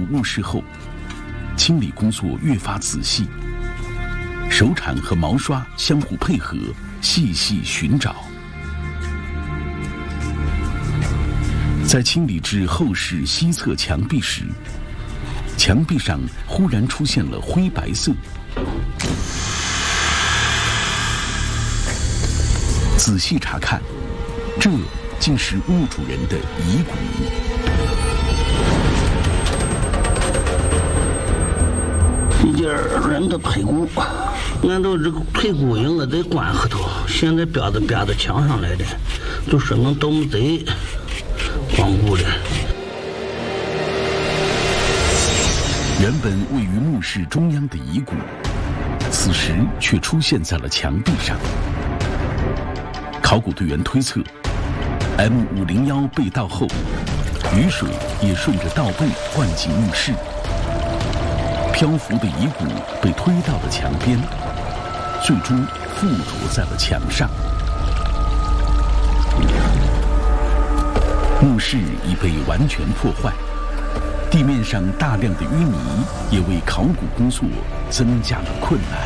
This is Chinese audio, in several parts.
墓室后，清理工作越发仔细，手铲和毛刷相互配合，细细寻找。在清理至后室西侧墙壁时，墙壁上忽然出现了灰白色。仔细查看，这竟是墓主人的遗骨。 一件人的腿骨，俺都这个腿骨应该在棺后头，现在别到墙上来的，就说明盗墓贼光顾了。 原本位于墓室中央的遗骨，此时却出现在了墙壁上。考古队员推测 ，M501被盗后，雨水也顺着盗背灌进墓室，漂浮的遗骨被推到了墙边，最终附着在了墙上。墓室已被完全破坏，地面上大量的淤泥也为考古工作增加了困难。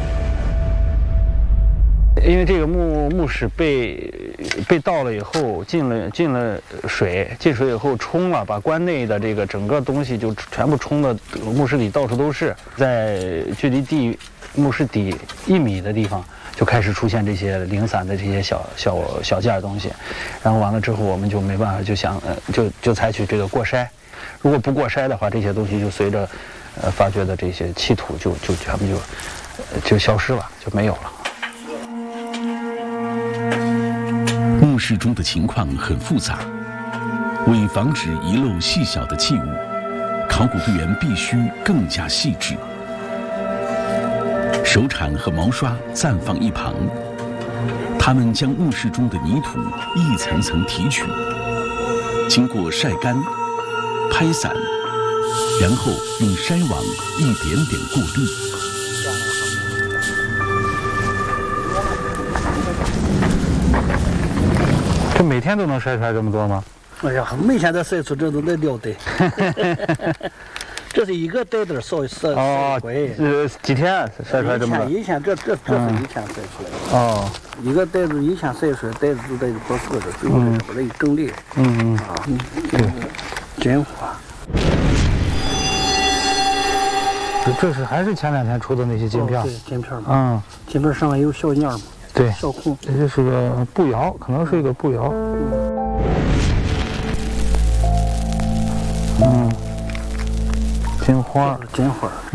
因为这个墓室被盗了以后，进了水，进水以后冲了，把关内的这个整个东西就全部冲到墓室里，到处都是。在距离墓室底1米的地方，就开始出现这些零散的这些小件东西，然后完了之后，我们就没办法，就想就采取这个过筛。如果不过筛的话，这些东西就随着发掘的这些稀土就全部就消失了，就没有了。 墓室中的情况很复杂，为防止遗漏细小的器物，考古队员必须更加细致。手铲和毛刷暂放一旁，他们将墓室中的泥土一层层提取，经过晒干、拍散，然后用筛网一点点过滤。 这每天都能筛出来这么多吗？ 哎呀，每天都筛出这都得了得。这是一个袋子筛回。 几天筛出来这么多？ 一天，这是一天筛出来的。 哦， 一个袋子一天筛出来，袋子就得多4个，最后把它一整理。对，真花。 这是还是前2天出的那些金片？ 对，金片嘛。金片上面有小鸟嘛。对，小孔。 这就是个步摇，可能是一个步摇。金花。